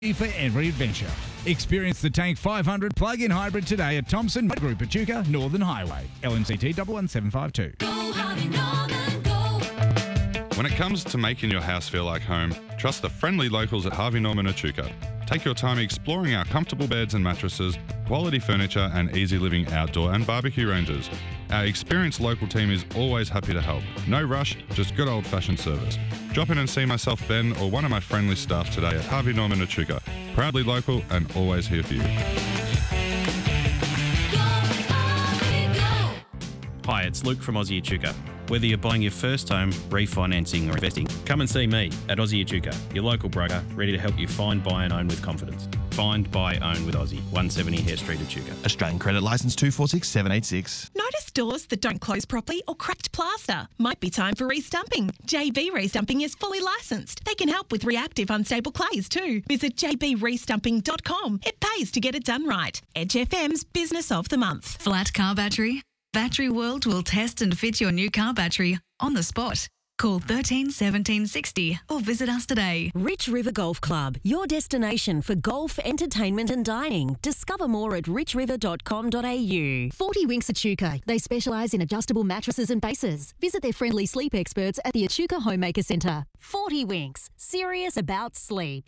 for every adventure. Experience the Tank 500 plug-in hybrid today at Thompson Group, Echuca, Northern Highway. LMCT 11752. Go, Harvey Norman, go. When it comes to making your house feel like home, trust the friendly locals at Harvey Norman Echuca. Take your time exploring our comfortable beds and mattresses, quality furniture and easy living outdoor and barbecue ranges. Our experienced local team is always happy to help. No rush, just good old-fashioned service. Drop in and see myself, Ben, or one of my friendly staff today at Harvey Norman Echuca. Proudly local and always here for you. Hi, it's Luke from Aussie Echuca. Whether you're buying your first home, refinancing or investing, come and see me at Aussie Echuca, your local broker, ready to help you find, buy and own with confidence. Find, buy, own with Aussie. 170 Hare Street, Echuca. Australian Credit Licence 246786. Notice doors that don't close properly or cracked plaster? Might be time for restumping. JB Restumping is fully licensed. They can help with reactive unstable clays too. Visit jbrestumping.com. It pays to get it done right. Edge FM's Business of the Month. Flat car battery? Battery World will test and fit your new car battery on the spot. Call 13 17 60 or visit us today. Rich River Golf Club, your destination for golf, entertainment and dining. Discover more at richriver.com.au. 40 Winks Echuca. They specialise in adjustable mattresses and bases. Visit their friendly sleep experts at the Echuca Homemaker Centre. 40 Winks, serious about sleep.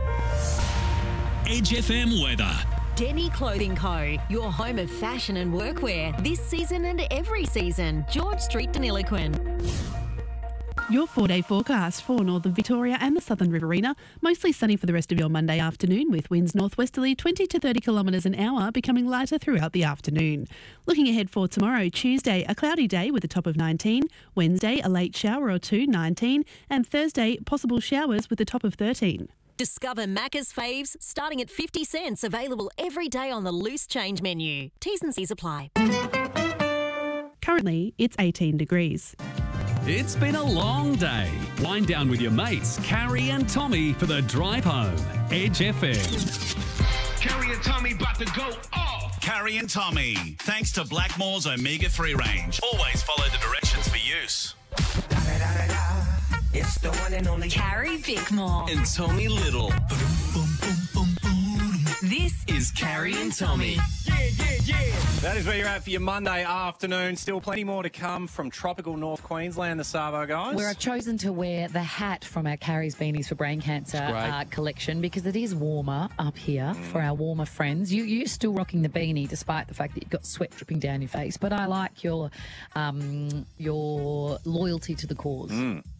Edge FM weather. Denny Clothing Co., your home of fashion and workwear. This season and every season. George Street, Deniliquin. Your 4-day forecast for northern Victoria and the southern Riverina. Mostly sunny for the rest of your Monday afternoon with winds northwesterly 20 to 30 kilometres an hour, becoming lighter throughout the afternoon. Looking ahead for tomorrow, Tuesday, a cloudy day with a top of 19. Wednesday, a late shower or two, 19. And Thursday, possible showers with a top of 13. Discover Macca's Faves starting at 50 cents, available every day on the loose change menu. T's and C's apply. Currently, it's 18 degrees. It's been a long day. Wind down with your mates, Carrie and Tommy, for the drive home. Edge FM. Carrie and Tommy about to go off. Carrie and Tommy, thanks to Blackmore's Omega-3 range. Always follow the directions for use. It's the one and only Carrie Bickmore and Tommy Little. This is Carrie and Tommy. Yeah. That is where you're at for your Monday afternoon. Still plenty more to come from tropical North Queensland, the Savo guys. Where I've chosen to wear the hat from our Carrie's Beanies for Brain Cancer collection because it is warmer up here for our warmer friends. You're still rocking the beanie despite the fact that you've got sweat dripping down your face. But I like your loyalty to the cause.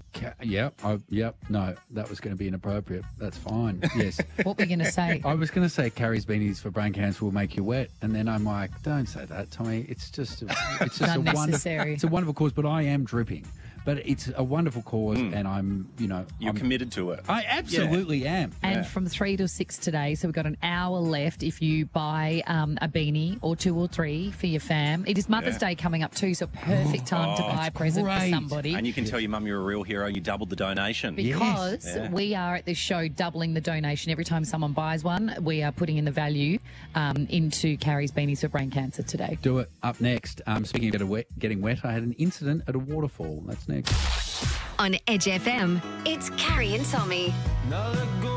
No, that was going to be inappropriate. That's fine. Yes. What were you going to say? I was going to say Carrie's Beanies for Brain Cancer will make you wet, and then I'm like, don't say that, Tommy. It's just unnecessary. It's a wonderful cause, but I am dripping. But it's a wonderful cause, and You're committed to it. I absolutely am. And from 3 to 6 today, so we've got an hour left if you buy a beanie or 2 or 3 for your fam. It is Mother's Day coming up too, so perfect time to buy a present for somebody. And you can tell your mum you're a real hero. You doubled the donation. Because we are at this show doubling the donation. Every time someone buys one, we are putting in the value into Carrie's Beanies for Brain Cancer today. Do it. Up next, speaking of getting wet, I had an incident at a waterfall. That's next. On Edge FM, it's Carrie and Tommy. Now let go